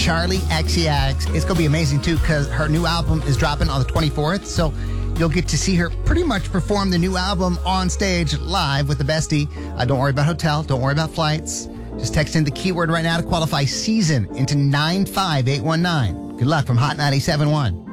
Charlie XCX. It's going to be amazing, too, because her new album is dropping on the 24th. So you'll get to see her pretty much perform the new album on stage live with the bestie. Don't worry about hotel. Don't worry about flights. Just text in the keyword right now to qualify season into 95819. Good luck from Hot 97.1.